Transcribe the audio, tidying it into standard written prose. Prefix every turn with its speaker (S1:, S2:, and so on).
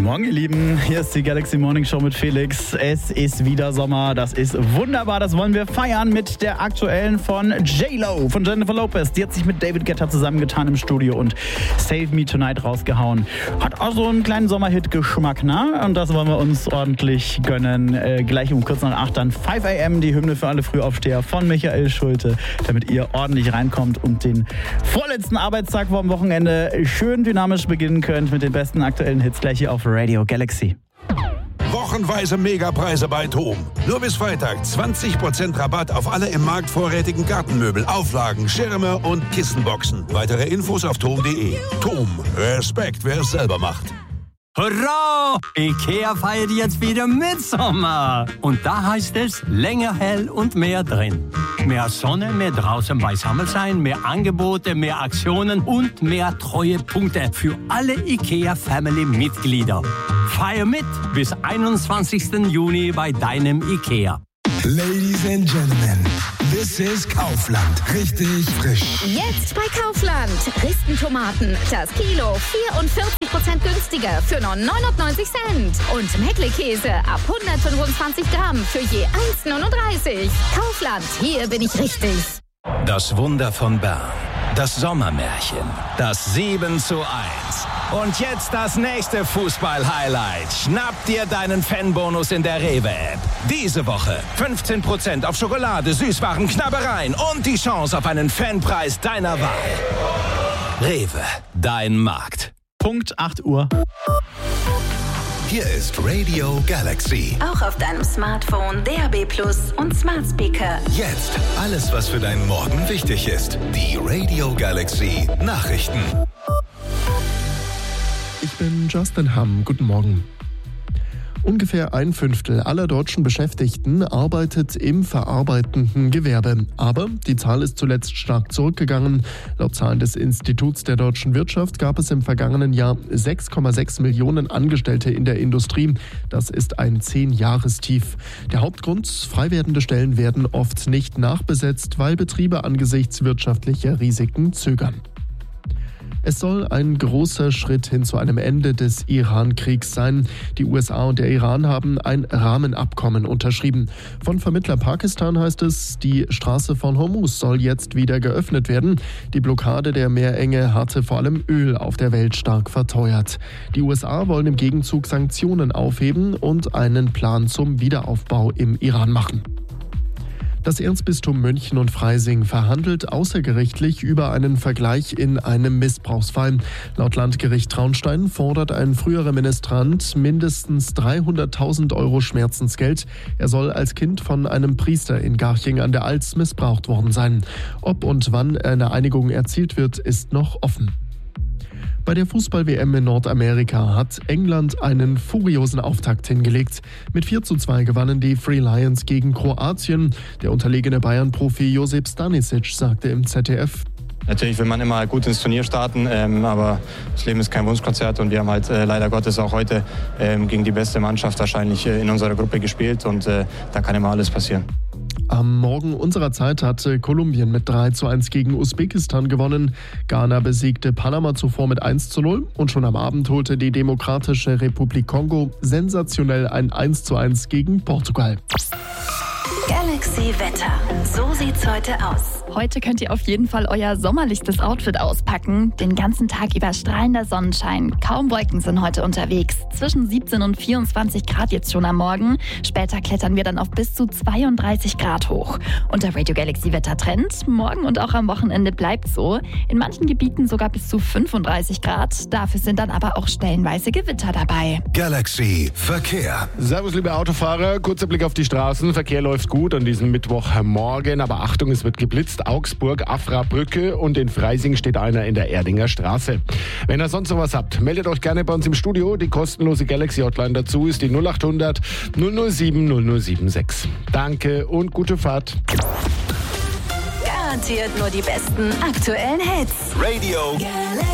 S1: Guten Morgen, ihr Lieben. Hier ist die Galaxy Morning Show mit Felix. Es ist wieder Sommer. Das ist wunderbar. Das wollen wir feiern mit der aktuellen von J-Lo, von Jennifer Lopez. Die hat sich mit David Guetta zusammengetan im Studio und Save Me Tonight rausgehauen. Hat auch so einen kleinen Sommerhit-Geschmack, ne? Und das wollen wir uns ordentlich gönnen. Gleich um kurz nach 8 dann 5 AM, die Hymne für alle Frühaufsteher von Michael Schulte, damit ihr ordentlich reinkommt und den vorletzten Arbeitstag vor dem Wochenende schön dynamisch beginnen könnt mit den besten aktuellen Hits gleich hier auf Radio Galaxy.
S2: Wochenweise Megapreise bei TOM. Nur bis Freitag 20% Rabatt auf alle im Markt vorrätigen Gartenmöbel, Auflagen, Schirme und Kissenboxen. Weitere Infos auf tom.de. TOM. Respekt, wer es selber macht.
S3: Hurra! IKEA feiert jetzt wieder Mitsommer. Und da heißt es länger hell und mehr drin. Mehr Sonne, mehr draußen beisammen sein, mehr Angebote, mehr Aktionen und mehr Treuepunkte für alle IKEA-Family-Mitglieder. Feier mit bis 21. Juni bei deinem IKEA.
S4: Ladies and Gentlemen, this is Kaufland. Richtig frisch.
S5: Jetzt bei Kaufland. Ristentomaten, das Kilo 44% günstiger für nur 99 Cent. Und Meckle-Käse ab 125 Gramm für je 1,39. Kaufland, hier bin ich richtig.
S6: Das Wunder von Bern. Das Sommermärchen. Das 7:1. Und jetzt das nächste Fußball-Highlight. Schnapp dir deinen Fanbonus in der Rewe-App. Diese Woche 15% auf Schokolade, Süßwaren, Knabbereien und die Chance auf einen Fanpreis deiner Wahl. Rewe, dein Markt.
S1: Punkt 8 Uhr.
S4: Hier ist Radio Galaxy.
S5: Auch auf deinem Smartphone, DAB+ und Smart Speaker.
S4: Jetzt alles, was für deinen Morgen wichtig ist. Die Radio Galaxy Nachrichten.
S7: Ich bin Justin Hamm. Guten Morgen. Ungefähr 1/5 aller deutschen Beschäftigten arbeitet im verarbeitenden Gewerbe. Aber die Zahl ist zuletzt stark zurückgegangen. Laut Zahlen des Instituts der deutschen Wirtschaft gab es im vergangenen Jahr 6,6 Millionen Angestellte in der Industrie. Das ist ein 10-Jahrestief. Der Hauptgrund: frei werdende Stellen werden oft nicht nachbesetzt, weil Betriebe angesichts wirtschaftlicher Risiken zögern. Es soll ein großer Schritt hin zu einem Ende des Iran-Kriegs sein. Die USA und der Iran haben ein Rahmenabkommen unterschrieben. Von Vermittler Pakistan heißt es, die Straße von Hormuz soll jetzt wieder geöffnet werden. Die Blockade der Meerenge hatte vor allem Öl auf der Welt stark verteuert. Die USA wollen im Gegenzug Sanktionen aufheben und einen Plan zum Wiederaufbau im Iran machen. Das Erzbistum München und Freising verhandelt außergerichtlich über einen Vergleich in einem Missbrauchsfall. Laut Landgericht Traunstein fordert ein früherer Ministrant mindestens 300.000 € Schmerzensgeld. Er soll als Kind von einem Priester in Garching an der Alz missbraucht worden sein. Ob und wann eine Einigung erzielt wird, ist noch offen. Bei der Fußball-WM in Nordamerika hat England einen furiosen Auftakt hingelegt. Mit 4:2 gewannen die Free Lions gegen Kroatien. Der unterlegene Bayern-Profi Josip Stanisic sagte im ZDF:
S8: Natürlich will man immer gut ins Turnier starten, aber das Leben ist kein Wunschkonzert und wir haben halt leider Gottes auch heute gegen die beste Mannschaft wahrscheinlich in unserer Gruppe gespielt und da kann immer alles passieren.
S7: Am Morgen unserer Zeit hatte Kolumbien mit 3:1 gegen Usbekistan gewonnen. Ghana besiegte Panama zuvor mit 1:0 und schon am Abend holte die Demokratische Republik Kongo sensationell ein 1:1 gegen Portugal.
S5: Galaxy Wetter. So sieht's heute aus.
S9: Heute könnt ihr auf jeden Fall euer sommerlichstes Outfit auspacken. Den ganzen Tag über strahlender Sonnenschein. Kaum Wolken sind heute unterwegs. Zwischen 17 und 24 Grad jetzt schon am Morgen. Später klettern wir dann auf bis zu 32 Grad hoch. Und der Radio Galaxy Wettertrend: morgen und auch am Wochenende bleibt so. In manchen Gebieten sogar bis zu 35 Grad. Dafür sind dann aber auch stellenweise Gewitter dabei.
S4: Galaxy Verkehr.
S10: Servus, liebe Autofahrer. Kurzer Blick auf die Straßen. Verkehr läuft gut an diesem Mittwochmorgen. Aber Achtung, es wird geblitzt. Augsburg, Afra-Brücke und in Freising steht einer in der Erdinger Straße. Wenn ihr sonst sowas habt, meldet euch gerne bei uns im Studio. Die kostenlose Galaxy-Hotline dazu ist die 0800 007 0076. Danke und gute Fahrt.
S5: Garantiert nur die besten aktuellen Hits.
S4: Radio